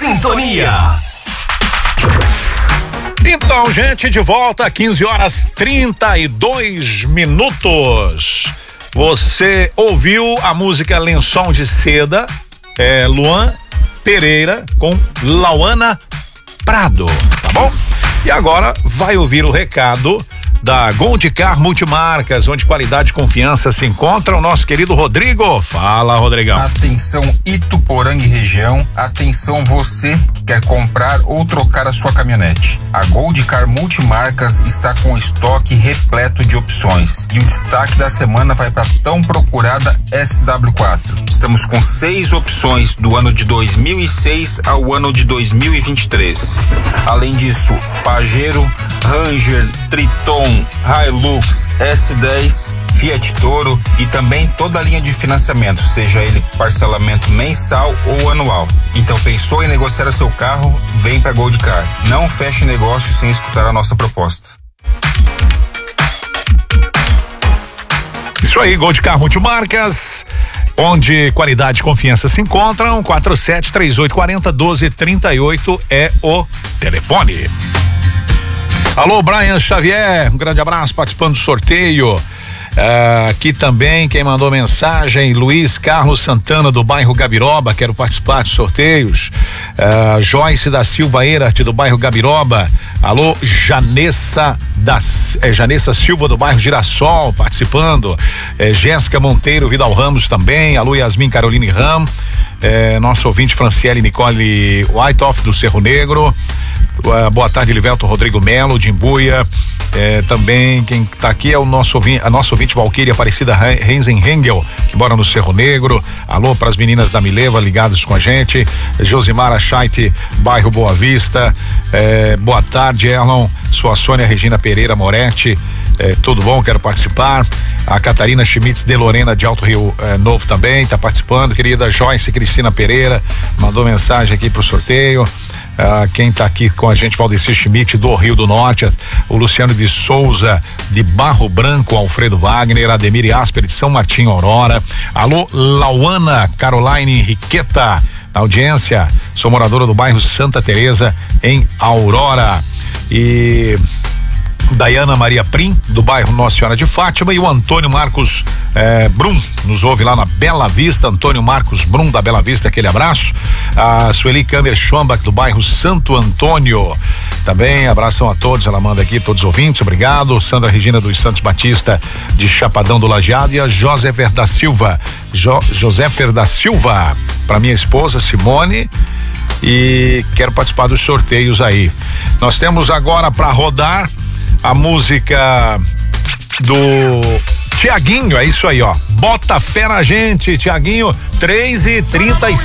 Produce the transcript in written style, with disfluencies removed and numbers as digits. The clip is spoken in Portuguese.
sintonia. Então, gente, de volta, 15h32. Você ouviu a música Lençol de Seda, Luan Pereira com Lauana Prado, tá bom? E agora vai ouvir o recado da Gold Car Multimarcas, onde qualidade e confiança se encontra, o nosso querido Rodrigo. Fala, Rodrigão. Atenção, Ituporanga e região. Atenção, você que quer comprar ou trocar a sua caminhonete. A Gold Car Multimarcas está com estoque repleto de opções. E o destaque da semana vai para a tão procurada SW4. Estamos com 6 opções do ano de 2006 ao ano de 2023. Além disso, Pajero, Ranger, Triton, Hilux, S10, Fiat Toro e também toda a linha de financiamento, seja ele parcelamento mensal ou anual. Então, pensou em negociar o seu carro? Vem para Gold Car. Não feche negócio sem escutar a nossa proposta. Isso aí, Gold Car Multimarcas, onde qualidade e confiança se encontram. 4738401238 é o telefone. Alô, Brian Xavier, um grande abraço, participando do sorteio. Aqui também quem mandou mensagem, Luiz Carlos Santana do bairro Gabiroba, quero participar dos sorteios. Joyce da Silva Eirart do bairro Gabiroba. Alô, Janessa Silva do bairro Girassol participando. Jéssica Monteiro Vidal Ramos também. Alô, Yasmin Caroline Ram. Nosso ouvinte Franciele Nicole Whiteoff do Cerro Negro. Boa tarde, Livelto Rodrigo Melo de Imbuia. Também quem tá aqui é a nossa ouvinte Valquíria Aparecida Renzenhengel, que mora no Cerro Negro. Alô para as meninas da Mileva ligadas com a gente. Josimara Scheidt, bairro Boa Vista. Boa tarde, Erlon. Sou a Sônia Regina Pereira Moretti. Tudo bom? Quero participar. A Catarina Schmitz de Lorena de Alto Rio Novo também tá participando. Querida Joyce Cristina Pereira mandou mensagem aqui pro sorteio. Quem tá aqui com a gente, Valdecir Schmidt do Rio do Norte, o Luciano de Souza de Barro Branco, Alfredo Wagner, Ademir Asper de São Martinho Aurora. Alô, Lauana Caroline Riqueta na audiência, sou moradora do bairro Santa Teresa em Aurora. E Dayana Maria Prim, do bairro Nossa Senhora de Fátima, e o Antônio Marcos Brum, nos ouve lá na Bela Vista. Antônio Marcos Brum da Bela Vista, aquele abraço. A Sueli Kander Schombach do bairro Santo Antônio, também abração a todos, ela manda aqui, todos os ouvintes, obrigado. Sandra Regina dos Santos Batista de Chapadão do Lajeado, e a Joséfer da Silva, para minha esposa Simone, e quero participar dos sorteios aí. Nós temos agora para rodar a música do Tiaguinho, é isso aí, ó. Bota fé na gente, Tiaguinho, 3h36.